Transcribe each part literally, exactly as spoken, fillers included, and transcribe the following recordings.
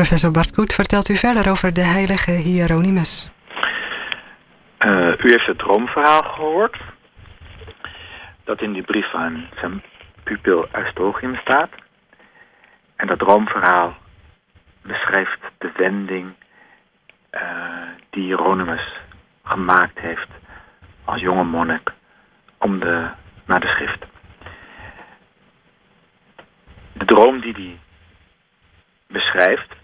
Professor Bart Koet, vertelt u verder over de heilige Hieronymus. Uh, u heeft het droomverhaal gehoord. Dat in die brief aan zijn pupil Eustochium staat. En dat droomverhaal beschrijft de wending uh, die Hieronymus gemaakt heeft als jonge monnik om de, naar de schrift. De droom die hij beschrijft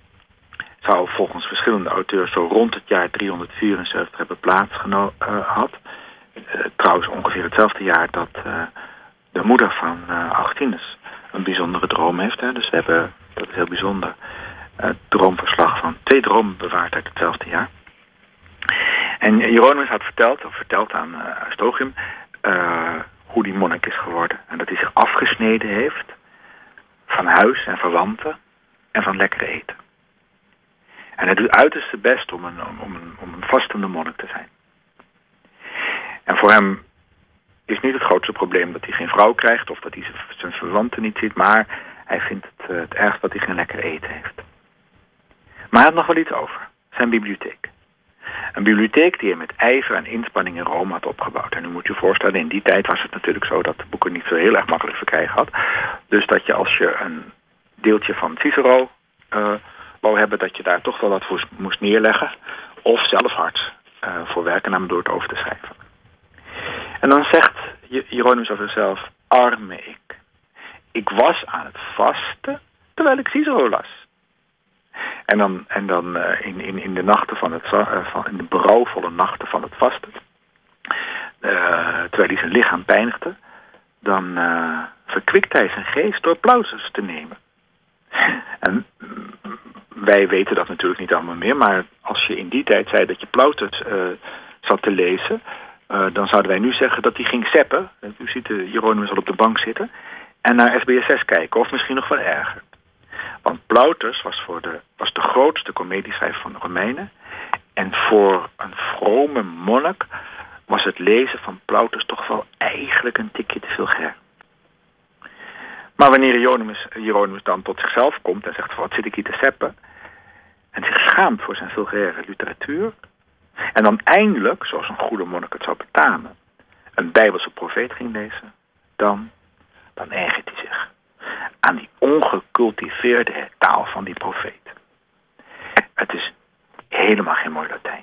zou volgens verschillende auteurs zo rond het jaar driehonderdvierenzeventig hebben plaatsgehad. Uh, trouwens ongeveer hetzelfde jaar dat uh, de moeder van uh, Augustinus een bijzondere droom heeft. Hè. Dus we hebben, dat is heel bijzonder, het droomverslag van twee dromen bewaard uit hetzelfde jaar. En Hieronymus had verteld, of verteld aan uh, Eustochium, uh, hoe die monnik is geworden. En dat hij zich afgesneden heeft van huis en verwanten en van lekkere eten. En hij doet uiterste best om een, om, een, om een vastende monnik te zijn. En voor hem is niet het grootste probleem dat hij geen vrouw krijgt of dat hij zijn verwanten niet ziet, maar hij vindt het, uh, het ergst dat hij geen lekker eten heeft. Maar hij had nog wel iets over. Zijn bibliotheek. Een bibliotheek die hij met ijver en inspanning in Rome had opgebouwd. En u moet je voorstellen, in die tijd was het natuurlijk zo dat de boeken niet zo heel erg makkelijk verkrijgen had. Dus dat je als je een deeltje van Cicero uh, wou hebben, dat je daar toch wel wat voor moest neerleggen. Of zelf hard uh, voor werken, namelijk door het over te schrijven. En dan zegt Hieronymus over zichzelf, arme ik. Ik was aan het vasten terwijl ik Cicero las. En dan, en dan uh, in, in, in de nachten van het uh, van, in de berouwvolle nachten van het vasten, uh, terwijl hij zijn lichaam pijnigde, dan uh, verkwikt hij zijn geest door Plautus te nemen. En wij weten dat natuurlijk niet allemaal meer, maar als je in die tijd zei dat je Plautus uh, zat te lezen, uh, dan zouden wij nu zeggen dat hij ging zeppen. U ziet de Hieronymus al op de bank zitten en naar S B S S kijken, of misschien nog wel erger. Want Plautus was, voor de, was de grootste komedieschrijver van de Romeinen. En voor een vrome monnik was het lezen van Plautus toch wel eigenlijk een tikje te vulgair. Maar wanneer Hieronymus, Hieronymus dan tot zichzelf komt en zegt, wat zit ik hier te zeppen? En zich schaamt voor zijn vulgaire literatuur. En dan eindelijk, zoals een goede monnik het zou betamen, een Bijbelse profeet ging lezen. Dan, dan ergert hij zich aan die ongecultiveerde taal van die profeet. Het is helemaal geen mooi Latijn.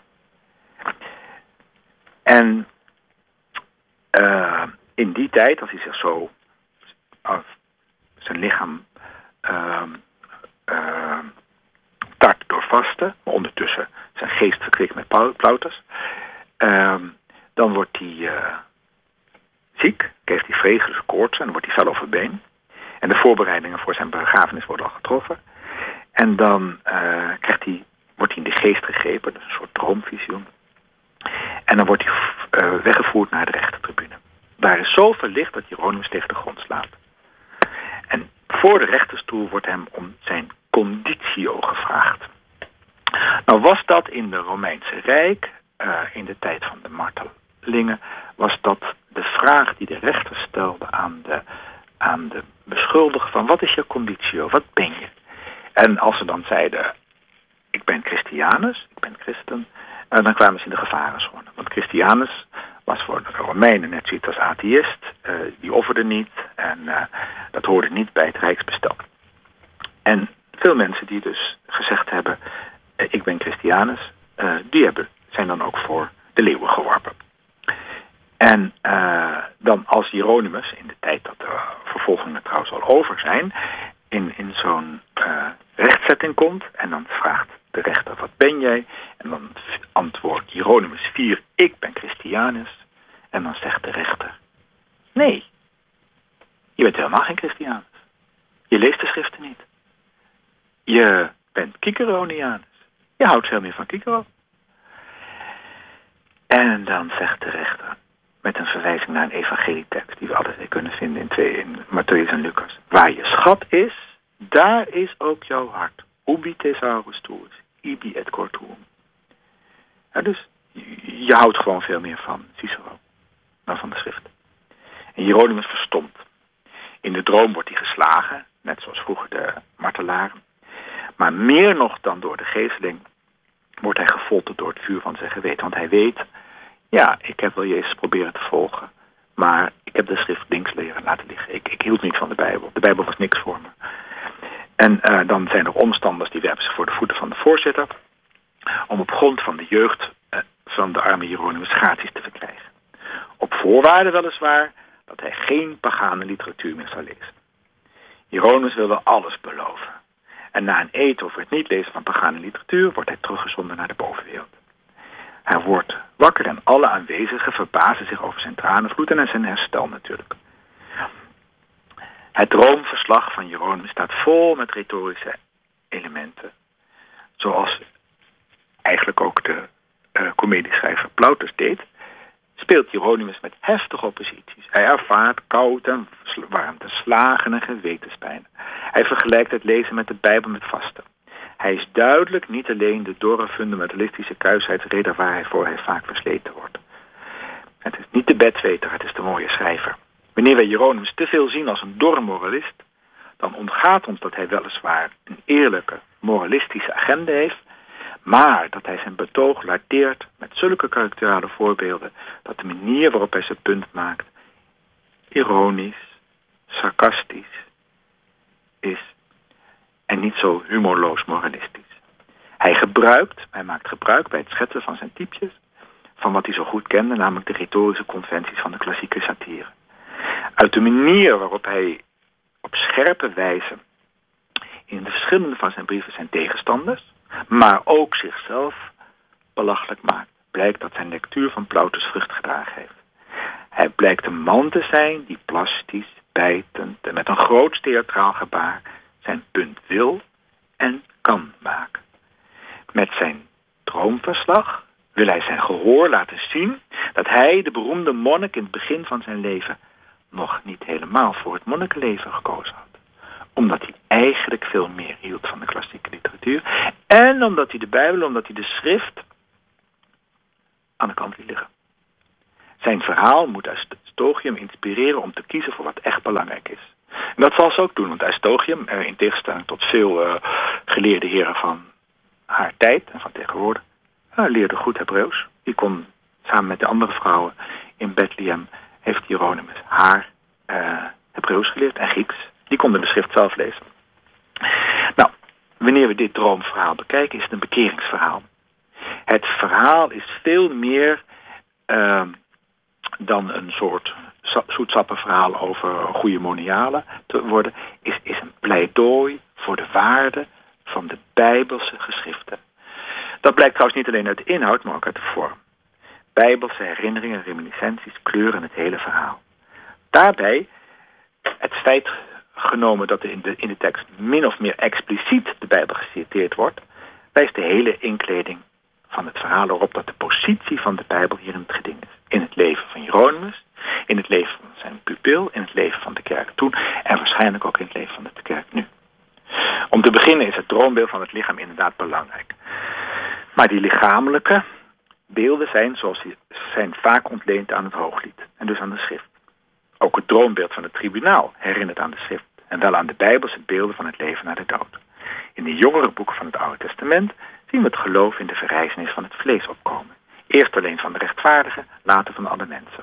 En uh, in die tijd, als hij zich zo uh, zijn lichaam uh, uh, tart door vasten, maar ondertussen zijn geest verkwikt met Plautus, uh, dan wordt hij uh, ziek, krijgt hij vreselijke koorts en dan wordt hij fel overbeen. En de voorbereidingen voor zijn begrafenis worden al getroffen. En dan uh, krijgt hij, wordt hij in de geest gegrepen, dat is een soort droomvisioen. En dan wordt hij uh, weggevoerd naar de rechtertribune. Daar is zoveel licht dat Hieronymus tegen de grond slaat. En voor de rechterstoel wordt hem om zijn conditio gevraagd. Nou was dat in de Romeinse Rijk, uh, in de tijd van de martelingen, was dat de vraag die de rechter stelde aan de, aan de beschuldiger van, wat is je conditio, wat ben je? En als ze dan zeiden, ik ben Christianus, ik ben christen, uh, dan kwamen ze in de gevarenzone. Want Christianus was voor de Romeinen net zoiets als atheïst, uh, die offerde niet en uh, dat hoorde niet bij het rijksbestel. En veel mensen die dus gezegd hebben, uh, ik ben Christianus, uh, die hebben, zijn dan ook voor de leeuwen geworpen. En uh, dan als Hieronymus, in de tijd dat de vervolgingen trouwens al over zijn, in, in zo'n uh, rechtzetting komt en dan vraagt de rechter, wat ben jij? En dan antwoordt Hieronymus vier, ik ben Christianus. En dan zegt de rechter, nee, je bent helemaal geen Christianus. Je leest de schriften niet. Je bent Ciceronianus. Je houdt veel meer van Cicero. En dan zegt de rechter, met een verwijzing naar een evangelietekst die we altijd weer kunnen vinden in, twee, in Matthäus en Lucas. Waar je schat is, daar is ook jouw hart. Ubi thesaurus tuus, ibi et cor tuum. Ja, dus je houdt gewoon veel meer van Cicero dan van de schrift. En Hieronymus verstomt. In de droom wordt hij geslagen, net zoals vroeger de martelaren. Maar meer nog dan door de geesteling wordt hij gefolterd door het vuur van zijn geweten. Want hij weet, ja, ik heb wel Jezus proberen te volgen, maar ik heb de schrift links leren laten liggen. Ik, ik hield niet van de Bijbel. De Bijbel was niks voor me. En uh, dan zijn er omstanders die werpen zich voor de voeten van de voorzitter om op grond van de jeugd uh, van de arme Hieronymus graties te verkrijgen. Op voorwaarde weliswaar dat hij geen pagane literatuur meer zou lezen. Hieronymus wilde alles beloven. En na een eed over het niet lezen van pagane literatuur wordt hij teruggezonden naar de bovenwereld. Hij wordt wakker en alle aanwezigen verbazen zich over zijn tranenvloed en zijn herstel natuurlijk. Het droomverslag van Hieronymus staat vol met retorische elementen. Zoals eigenlijk ook de uh, comedieschrijver Plautus deed, speelt Hieronymus met heftige opposities. Hij ervaart koud en warmte, slagen en gewetenspijn. Hij vergelijkt het lezen met de Bijbel met vasten. Hij is duidelijk niet alleen de dorre fundamentalistische kuisheidsreder waar hij voor hij vaak versleten wordt. Het is niet de bedweter, het is de mooie schrijver. Wanneer wij Hieronymus te veel zien als een dorre moralist, dan ontgaat ons dat hij weliswaar een eerlijke, moralistische agenda heeft, maar dat hij zijn betoog lardeert met zulke karakterale voorbeelden dat de manier waarop hij zijn punt maakt ironisch, sarcastisch is en niet zo humorloos moralistisch. Hij gebruikt, hij maakt gebruik bij het schetsen van zijn typjes van wat hij zo goed kende, namelijk de retorische conventies van de klassieke satire. Uit de manier waarop hij op scherpe wijze in de verschillende van zijn brieven zijn tegenstanders, maar ook zichzelf belachelijk maakt, blijkt dat zijn lectuur van Plautus vrucht gedragen heeft. Hij blijkt een man te zijn die plastisch, bijtend en met een groot theatraal gebaar zijn punt wil en kan maken. Met zijn droomverslag wil hij zijn gehoor laten zien dat hij, de beroemde monnik in het begin van zijn leven, nog niet helemaal voor het monnikenleven gekozen had. Omdat hij eigenlijk veel meer hield van de klassieke literatuur. En omdat hij de Bijbel, omdat hij de schrift aan de kant liet liggen. Zijn verhaal moet Eustochium inspireren om te kiezen voor wat echt belangrijk is. En dat zal ze ook doen, want Eustochium, in tegenstelling tot veel uh, geleerde heren van haar tijd en van tegenwoordig, uh, leerde goed Hebreeuws. Die kon samen met de andere vrouwen in Bethlehem, heeft Hieronymus haar uh, Hebreeuws geleerd en Grieks. Die konden de schrift zelf lezen. Nou, wanneer we dit droomverhaal bekijken, is het een bekeringsverhaal. Het verhaal is veel meer uh, dan een soort zoetsappenverhaal over goede monialen te worden, is, is een pleidooi voor de waarde van de Bijbelse geschriften. Dat blijkt trouwens niet alleen uit de inhoud, maar ook uit de vorm. Bijbelse herinneringen, reminiscenties kleuren het hele verhaal. Daarbij het feit genomen dat er in de, in de tekst min of meer expliciet de Bijbel geciteerd wordt, wijst de hele inkleding van het verhaal erop dat de positie van de Bijbel hier in het geding is. In het leven van Hieronymus, in het leven van zijn pupil, in het leven van de kerk toen en waarschijnlijk ook in het leven van de kerk nu. Om te beginnen is het droombeeld van het lichaam inderdaad belangrijk. Maar die lichamelijke beelden zijn, zoals die zijn, vaak ontleend aan het Hooglied en dus aan de schrift. Ook het droombeeld van het tribunaal herinnert aan de schrift en wel aan de Bijbelse beelden van het leven na de dood. In de jongere boeken van het Oude Testament zien we het geloof in de verrijzenis van het vlees opkomen. Eerst alleen van de rechtvaardigen, later van alle mensen.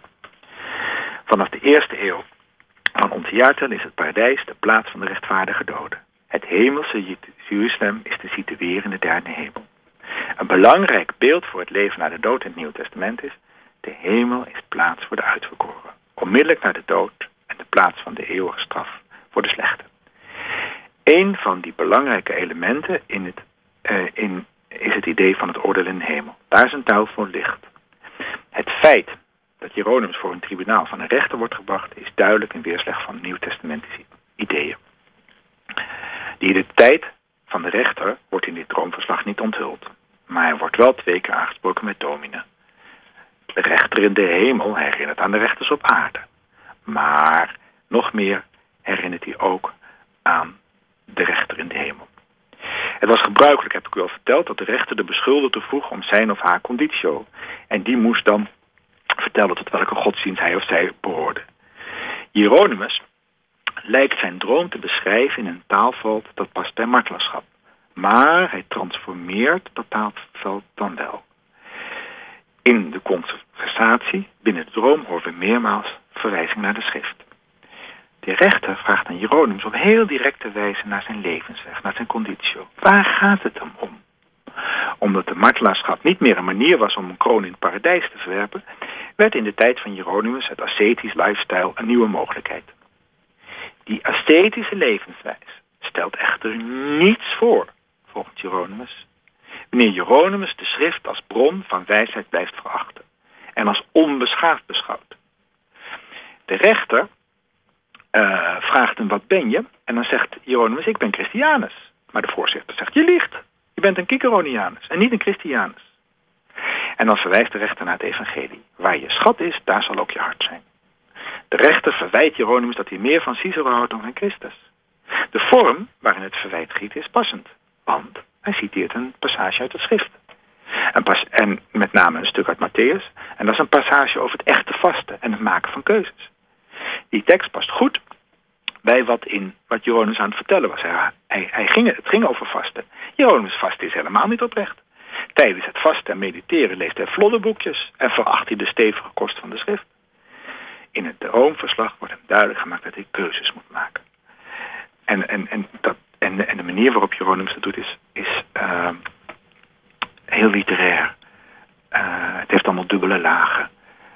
Vanaf de eerste eeuw van onze jaartel is het paradijs de plaats van de rechtvaardige doden. Het hemelse Jeruzalem is te situeren in de derde hemel. Een belangrijk beeld voor het leven na de dood in het Nieuwe Testament is: de hemel is plaats voor de uitverkoren. Onmiddellijk na de dood en de plaats van de eeuwige straf voor de slechte. Een van die belangrijke elementen in het, uh, in, is het idee van het oordeel in de hemel. Daar is een touw voor licht. Het feit dat Hieronymus voor een tribunaal van een rechter wordt gebracht is duidelijk een weerslag van nieuwtestamentische ideeën. De identiteit van de rechter wordt in dit droomverslag niet onthuld, maar hij wordt wel twee keer aangesproken met domine. De rechter in de hemel herinnert aan de rechters op aarde, maar nog meer herinnert hij ook aan de rechter in de hemel. Het was gebruikelijk, heb ik u al verteld, dat de rechter de beschuldigde vroeg om zijn of haar conditio. En die moest dan vertellen tot welke godsdienst hij of zij behoorde. Hieronymus lijkt zijn droom te beschrijven in een taalveld dat past bij martelaarschap. Maar hij transformeert dat taalveld dan wel. In de conversatie binnen de droom horen we meermaals verwijzing naar de schrift. De rechter vraagt aan Hieronymus op heel directe wijze naar zijn levensweg, naar zijn conditio. Waar gaat het hem om? Omdat de martelaarschap niet meer een manier was om een kroon in het paradijs te verwerpen, werd in de tijd van Hieronymus het ascetisch lifestyle een nieuwe mogelijkheid. Die ascetische levenswijze stelt echter niets voor, volgens Hieronymus, wanneer Hieronymus de schrift als bron van wijsheid blijft verachten en als onbeschaafd beschouwt. De rechter uh, vraagt hem, wat ben je? En dan zegt Hieronymus, ik ben Christianus. Maar de voorzitter zegt, je liegt. Je bent een Ciceronianus en niet een Christianus. En dan verwijst de rechter naar het evangelie. Waar je schat is, daar zal ook je hart zijn. De rechter verwijt Hieronymus dat hij meer van Cicero houdt dan van Christus. De vorm waarin het verwijt giet is passend. Want hij citeert een passage uit de schrift. En, pas, en met name een stuk uit Matthäus. En dat is een passage over het echte vasten en het maken van keuzes. Die tekst past goed bij wat, in, wat Hieronymus aan het vertellen was. Hij, hij, hij ging, het ging over vasten. Hieronymus vasten is helemaal niet oprecht. Tijdens het vasten en mediteren leest hij flodderboekjes en veracht hij de stevige kost van de schrift. In het droomverslag wordt hem duidelijk gemaakt dat hij keuzes moet maken. En, en, en, dat, en, en de manier waarop Hieronymus dat doet is, is uh, heel literair. Uh, het heeft allemaal dubbele lagen.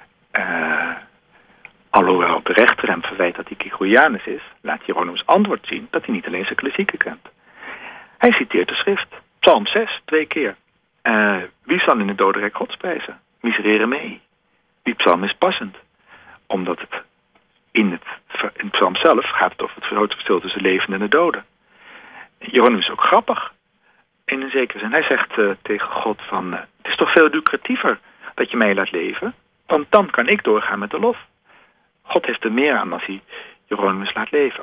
Uh, alhoewel de rechter hem verwijt dat hij Ciceronianus is, laat Hieronymus antwoord zien dat hij niet alleen zijn klassieken kent. Hij citeert de schrift. Psalm zes, twee keer. Uh, wie zal in het dodenrijk Gods prijzen? Miserere mee. Die psalm is passend. Omdat het in het, in het psalm zelf gaat het over het grote verschil tussen leven en de doden. Hieronymus is ook grappig. In een zekere zin. Hij zegt uh, tegen God van, uh, het is toch veel lucratiever dat je mij laat leven. Want dan kan ik doorgaan met de lof. God heeft er meer aan als hij Hieronymus laat leven.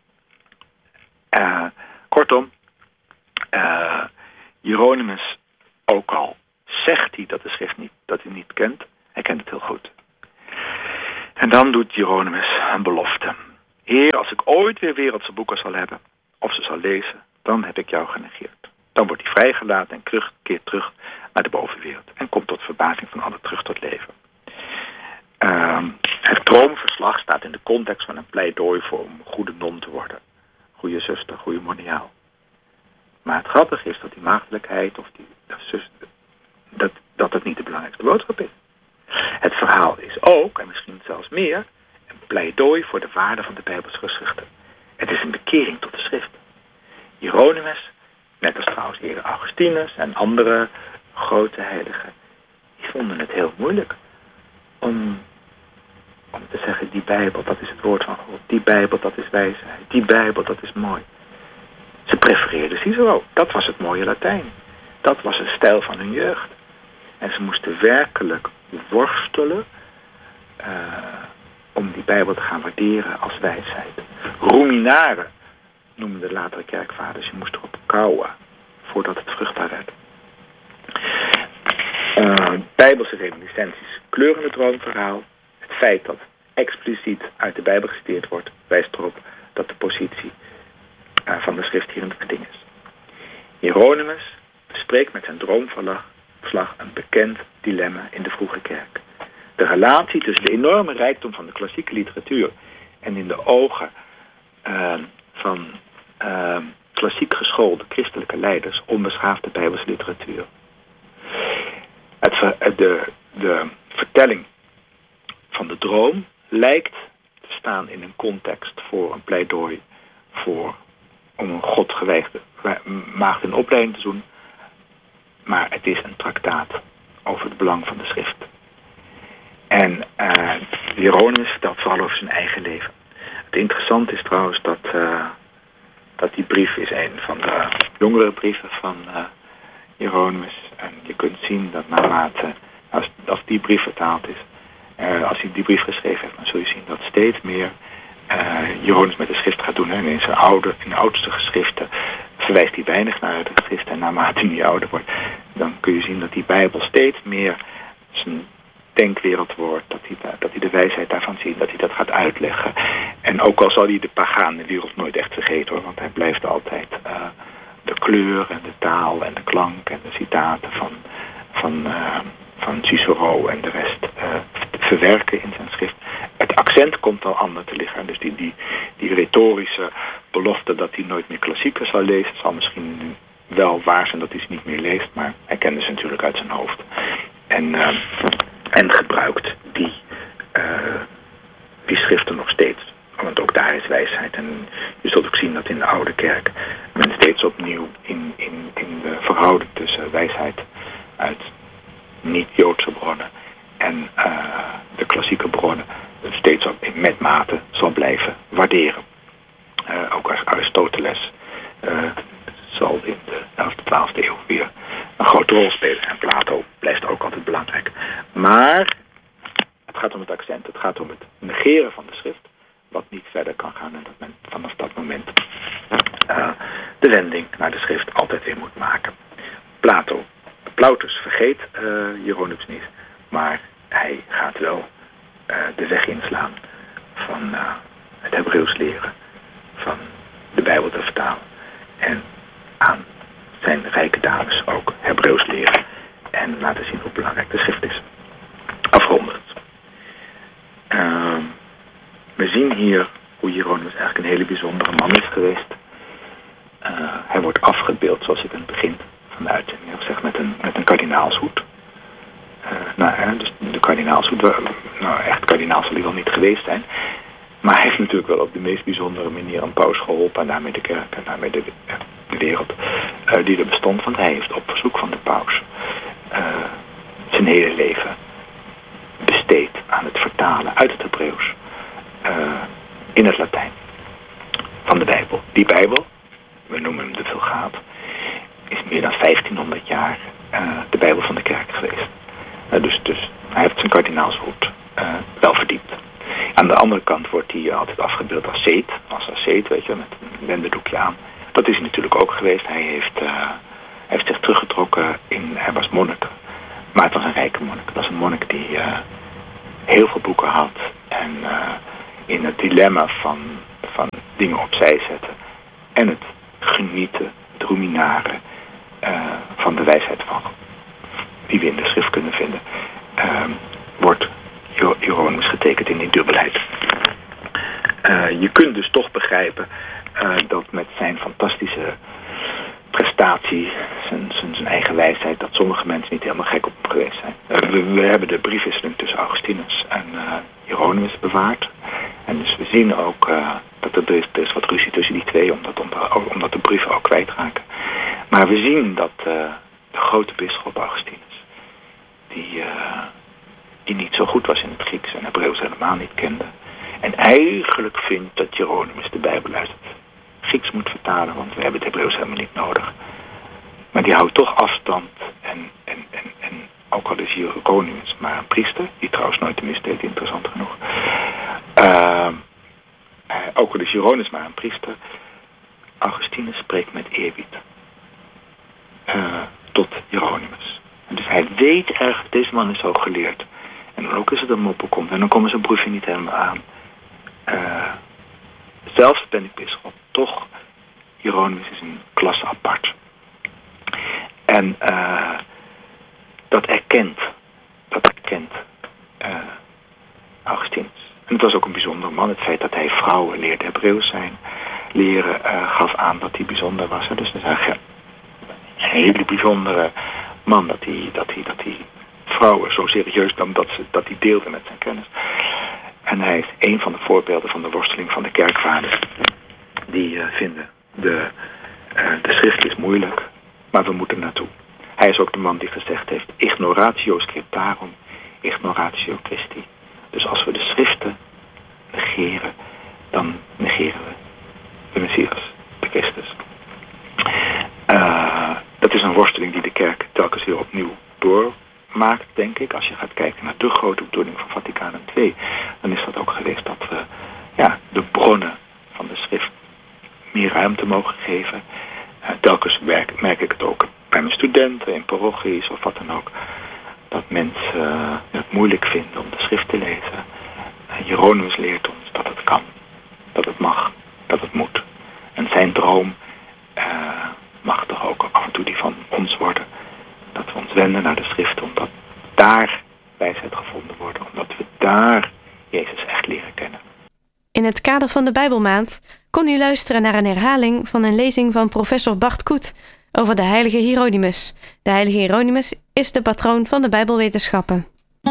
Uh, kortom, uh, Hieronymus, ook al zegt hij dat de schrift niet, dat hij niet kent, hij kent het heel goed. En dan doet Hieronymus een belofte. Heer, als ik ooit weer wereldse boeken zal hebben, of ze zal lezen, dan heb ik jou genegeerd. Dan wordt hij vrijgelaten en terug, keert terug naar de bovenwereld. En komt tot verbazing van allen terug tot leven. Uh, het droomverslag staat in de context van een pleidooi voor om een goede non te worden. Goede zuster, goede moniaal. Maar het grappige is dat die maagdelijkheid of die dat, zuster, dat, dat het niet de belangrijkste boodschap is. Het verhaal is ook, en misschien zelfs meer, een pleidooi voor de waarde van de Bijbelse geschriften. Het is een bekering tot de schrift. Hieronymus, net als trouwens eerder Augustinus en andere grote heiligen, die vonden het heel moeilijk om, om te zeggen, die Bijbel, dat is het woord van God. Die Bijbel, dat is wijsheid. Die Bijbel, dat is mooi. Ze prefereerden Cicero. Dat was het mooie Latijn. Dat was de stijl van hun jeugd. En ze moesten werkelijk worstelen uh, om die Bijbel te gaan waarderen als wijsheid. Ruminare noemden de latere kerkvaders. Je moest erop kouwen voordat het vruchtbaar werd. Uh, Bijbelse reminiscenties kleuren het droomverhaal. Het feit dat expliciet uit de Bijbel geciteerd wordt, wijst erop dat de positie uh, van de schrift hier in het geding is. Hieronymus bespreekt met zijn droomverslag een bekend dilemma in de vroege kerk. De relatie tussen de enorme rijkdom van de klassieke literatuur en in de ogen uh, van uh, klassiek geschoolde christelijke leiders onbeschaafde Bijbelse literatuur. Het, de, de vertelling van de droom lijkt te staan in een context voor een pleidooi voor om een godgewijde maagd in opleiding te doen. Maar het is een traktaat over het belang van de schrift. En uh, Hieronymus vertelt vooral over zijn eigen leven. Het interessante is trouwens dat, uh, dat die brief is een van de jongere brieven van uh, Hieronymus. En je kunt zien dat naarmate, als, als die brief vertaald is, uh, als hij die brief geschreven heeft, dan zul je zien dat steeds meer uh, Hieronymus met de schrift gaat doen. En in zijn oude, in de oudste geschriften verwijst hij weinig naar de geschriften. En naarmate hij ouder wordt, dan kun je zien dat die Bijbel steeds meer zijn denkwereld wordt. Dat hij, dat hij de wijsheid daarvan ziet, dat hij dat gaat uitleggen. En ook al zal hij de pagane wereld nooit echt vergeten hoor, want hij blijft altijd uh, de kleur en de taal en de klank en de citaten van, van, uh, van Cicero en de rest uh, verwerken in zijn schrift. Het accent komt al anders te liggen. Dus die, die, die retorische belofte dat hij nooit meer klassieker zal lezen, zal misschien wel waar zijn dat hij ze niet meer leest, maar hij kende ze natuurlijk uit zijn hoofd. En, uh, en gebruikt die, uh, die schriften nog steeds. Want ook daar is wijsheid. En je zult ook zien dat in de oude kerk men steeds opnieuw in, in, in de verhouding tussen wijsheid uit niet-Joodse bronnen en uh, de klassieke bronnen steeds op, met mate zal blijven waarderen. Uh, ook als Aristoteles uh, zal in de elfde, twaalfde eeuw weer een grote rol spelen. En Plato blijft ook altijd belangrijk. Maar het gaat om het accent, het gaat om het negeren van de schrift, wat niet verder kan gaan en dat men vanaf dat moment uh, de wending naar de schrift altijd weer moet maken. Plato, Plautus vergeet uh, Hieronymus niet, maar hij gaat wel uh, de weg inslaan van uh, het Hebreeuws leren, van de Bijbel te vertalen en aan zijn rijke dames ook Hebreeuws leren en laten zien hoe belangrijk de schrift is. Afrondend. Uh, we zien hier hoe Hieronymus eigenlijk een hele bijzondere man is geweest. Uh, hij wordt afgebeeld, zoals ik in het begin van de uitzending heb gezegd, met een, met een kardinaalshoed. Uh, nou, hè, dus de kardinaalshoed, nou echt kardinaal zal hij wel niet geweest zijn. Maar hij heeft natuurlijk wel op de meest bijzondere manier een paus geholpen en daarmee de kerk en daarmee de, de wereld uh, die er bestond. Want hij heeft op verzoek van de paus uh, zijn hele leven besteed aan het vertalen uit het Hebreeuws uh, in het Latijn van de Bijbel. Die Bijbel, we noemen hem de Vulgaat, is meer dan vijftienhonderd jaar uh, de Bijbel van de kerk geweest. Uh, dus, dus hij heeft zijn kardinaalshoed uh, wel verdiend. Aan de andere kant wordt hij altijd afgebeeld als asceet, als asceet, weet je, met een lendendoekje aan. Dat is hij natuurlijk ook geweest. Hij heeft, uh, hij heeft zich teruggetrokken, in, hij was monnik, maar het was een rijke monnik. Het was een monnik die uh, heel veel boeken had en uh, in het dilemma van, van dingen opzij zetten en het genieten, het ruminaren uh, van de wijsheid van die we in de schrift kunnen vinden, uh, wordt Hieronymus getekend in die dubbelheid. Uh, je kunt dus toch begrijpen uh, dat met zijn fantastische prestatie, zijn, zijn, zijn eigen wijsheid, dat sommige mensen niet helemaal gek op hem geweest zijn. Uh, we, we hebben de briefwisseling tussen Augustinus en uh, Hieronymus bewaard. En dus we zien ook uh, dat er, er, is, er is wat ruzie tussen die twee, omdat, omdat de brieven ook kwijtraken. Maar we zien dat uh, de grote bisschop Augustinus, die... Uh, die niet zo goed was in het Grieks en Hebreeuws helemaal niet kende. En eigenlijk vindt dat Hieronymus de Bijbel uit het Grieks moet vertalen, want we hebben het Hebreeuws helemaal niet nodig. Maar die houdt toch afstand en, en, en, en ook al is Hieronymus maar een priester, die trouwens nooit de mis deed, interessant genoeg. Uh, uh, ook al is Hieronymus maar een priester, Augustinus spreekt met eerbied uh, tot Hieronymus. En dus hij weet erg, deze man is zo geleerd. En dan ook als het een moppen komt. En dan komen zijn briefje niet helemaal aan. Uh, zelfs ben ik bisschop. Toch, Hieronymus is een klasse apart. En uh, dat erkent. Dat erkent uh, Augustinus. En het was ook een bijzondere man. Het feit dat hij vrouwen leerde Hebreeuws zijn. Leren uh, gaf aan dat hij bijzonder was. Hè. Dus dat is een hele bijzondere man. Dat hij... Dat hij, dat hij vrouwen zo serieus dan dat, ze, dat hij deelde met zijn kennis. En hij is een van de voorbeelden van de worsteling van de kerkvaders. Die uh, vinden, de, uh, de schrift is moeilijk, maar we moeten naartoe. Hij is ook de man die gezegd heeft, ignoratio scriptarum, ignoratio Christi. Dus als we de schriften negeren, dan negeren we de Messias, de Christus. Uh, dat is een worsteling die de kerk telkens weer opnieuw door maakt, denk ik. Als je gaat kijken naar de grote bedoeling van Vaticanum twee, dan is dat ook geweest dat we ja, de bronnen van de schrift meer ruimte mogen geven. Uh, telkens werk, merk ik het ook bij mijn studenten, in parochies of wat dan ook, dat mensen uh, het moeilijk vinden om de schrift te lezen. Uh, Hieronymus leert ons dat het kan, dat het mag, dat het moet. En zijn droom uh, mag toch ook af en toe die van ons worden. Dat we ons wenden naar de schriften, omdat daar wijsheid gevonden wordt. Omdat we daar Jezus echt leren kennen. In het kader van de Bijbelmaand kon u luisteren naar een herhaling van een lezing van professor Bart Koet over de heilige Hieronymus. De heilige Hieronymus is de patroon van de Bijbelwetenschappen.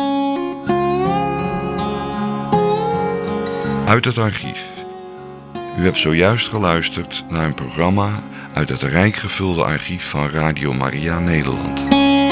Uit het archief. U hebt zojuist geluisterd naar een programma uit het rijk gevulde archief van Radio Maria Nederland.